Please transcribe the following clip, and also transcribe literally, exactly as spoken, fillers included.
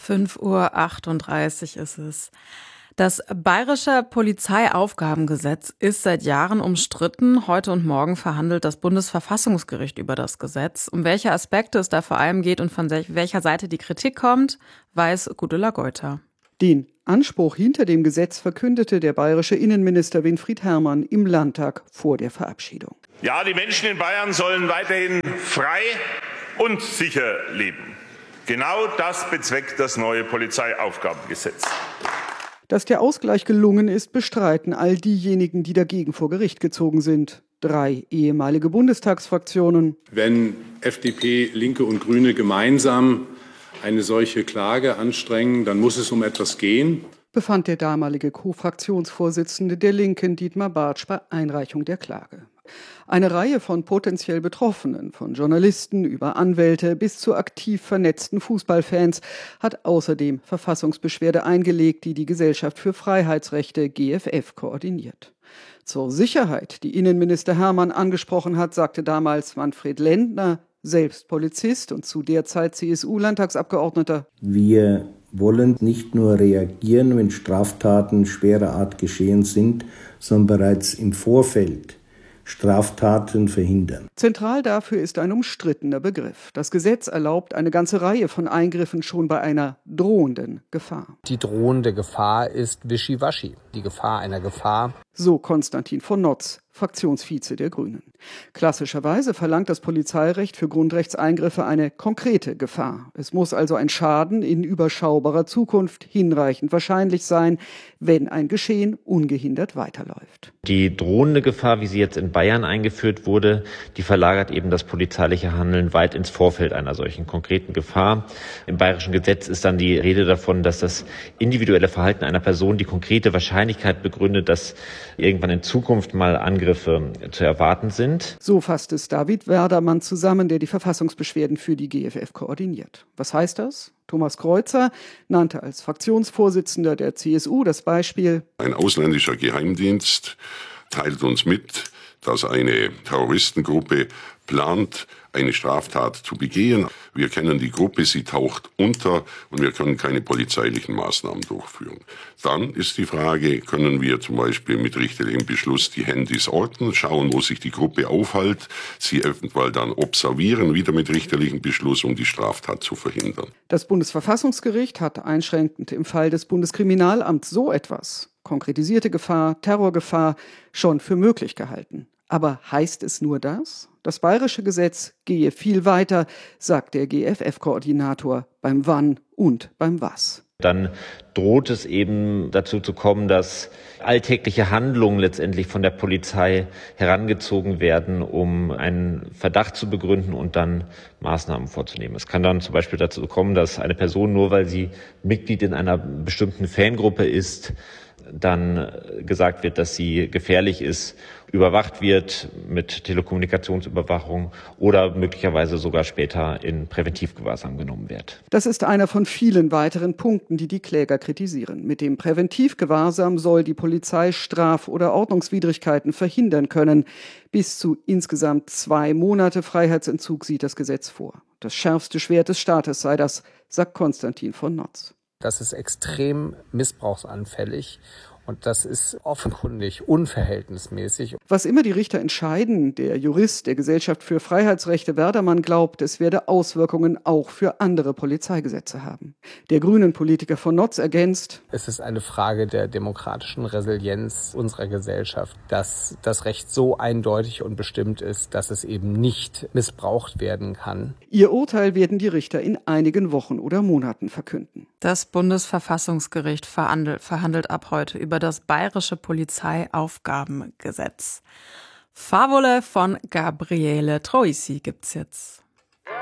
fünf Uhr achtunddreißig ist es. Das Bayerische Polizeiaufgabengesetz ist seit Jahren umstritten. Heute und morgen verhandelt das Bundesverfassungsgericht über das Gesetz. Um welche Aspekte es da vor allem geht und von welcher Seite die Kritik kommt, weiß Gudula Geuter. Den Anspruch hinter dem Gesetz verkündete der bayerische Innenminister Winfried Herrmann im Landtag vor der Verabschiedung. Ja, die Menschen in Bayern sollen weiterhin frei und sicher leben. Genau das bezweckt das neue Polizeiaufgabengesetz. Dass der Ausgleich gelungen ist, bestreiten all diejenigen, die dagegen vor Gericht gezogen sind. Drei ehemalige Bundestagsfraktionen. Wenn F D P, Linke und Grüne gemeinsam eine solche Klage anstrengen, dann muss es um etwas gehen, befand der damalige Co-Fraktionsvorsitzende der Linken, Dietmar Bartsch, bei Einreichung der Klage. Eine Reihe von potenziell Betroffenen, von Journalisten über Anwälte bis zu aktiv vernetzten Fußballfans, hat außerdem Verfassungsbeschwerde eingelegt, die die Gesellschaft für Freiheitsrechte G F F koordiniert. Zur Sicherheit, die Innenminister Herrmann angesprochen hat, sagte damals Manfred Lendner, selbst Polizist und zu der Zeit C S U-Landtagsabgeordneter: Wir wollen nicht nur reagieren, wenn Straftaten schwerer Art geschehen sind, sondern bereits im Vorfeld Straftaten verhindern. Zentral dafür ist ein umstrittener Begriff. Das Gesetz erlaubt eine ganze Reihe von Eingriffen schon bei einer drohenden Gefahr. Die drohende Gefahr ist wischiwaschi. Die Gefahr einer Gefahr. So Konstantin von Notz, Fraktionsvize der Grünen. Klassischerweise verlangt das Polizeirecht für Grundrechtseingriffe eine konkrete Gefahr. Es muss also ein Schaden in überschaubarer Zukunft hinreichend wahrscheinlich sein, wenn ein Geschehen ungehindert weiterläuft. Die drohende Gefahr, wie sie jetzt in Bayern eingeführt wurde, die verlagert eben das polizeiliche Handeln weit ins Vorfeld einer solchen konkreten Gefahr. Im bayerischen Gesetz ist dann die Rede davon, dass das individuelle Verhalten einer Person die konkrete Wahrscheinlichkeit begründet, dass irgendwann in Zukunft mal Angriffe zu erwarten sind. So fasst es David Werdermann zusammen, der die Verfassungsbeschwerden für die G F F koordiniert. Was heißt das? Thomas Kreuzer nannte als Fraktionsvorsitzender der C S U das Beispiel: Ein ausländischer Geheimdienst teilt uns mit, dass eine Terroristengruppe plant, eine Straftat zu begehen. Wir kennen die Gruppe, sie taucht unter und wir können keine polizeilichen Maßnahmen durchführen. Dann ist die Frage, können wir zum Beispiel mit richterlichem Beschluss die Handys orten, schauen, wo sich die Gruppe aufhält, sie eventuell dann observieren, wieder mit richterlichem Beschluss, um die Straftat zu verhindern. Das Bundesverfassungsgericht hat einschränkend im Fall des Bundeskriminalamts so etwas, konkretisierte Gefahr, Terrorgefahr, schon für möglich gehalten. Aber heißt es nur das? Das bayerische Gesetz gehe viel weiter, sagt der G F F-Koordinator, beim Wann und beim Was. Dann droht es eben dazu zu kommen, dass alltägliche Handlungen letztendlich von der Polizei herangezogen werden, um einen Verdacht zu begründen und dann Maßnahmen vorzunehmen. Es kann dann zum Beispiel dazu kommen, dass eine Person, nur weil sie Mitglied in einer bestimmten Fangruppe ist, dann gesagt wird, dass sie gefährlich ist, überwacht wird mit Telekommunikationsüberwachung oder möglicherweise sogar später in Präventivgewahrsam genommen wird. Das ist einer von vielen weiteren Punkten, die die Kläger kritisieren. Mit dem Präventivgewahrsam soll die Polizei Straf- oder Ordnungswidrigkeiten verhindern können. Bis zu insgesamt zwei Monate Freiheitsentzug sieht das Gesetz vor. Das schärfste Schwert des Staates sei das, sagt Konstantin von Notz. Das ist extrem missbrauchsanfällig und das ist offenkundig unverhältnismäßig. Was immer die Richter entscheiden, der Jurist der Gesellschaft für Freiheitsrechte Werdermann glaubt, es werde Auswirkungen auch für andere Polizeigesetze haben. Der grünen Politiker von Notz ergänzt: Es ist eine Frage der demokratischen Resilienz unserer Gesellschaft, dass das Recht so eindeutig und bestimmt ist, dass es eben nicht missbraucht werden kann. Ihr Urteil werden die Richter in einigen Wochen oder Monaten verkünden. Das Bundesverfassungsgericht verhandelt, verhandelt ab heute über das Bayerische Polizeiaufgabengesetz. Favole von Gabriele Troisi gibt's jetzt.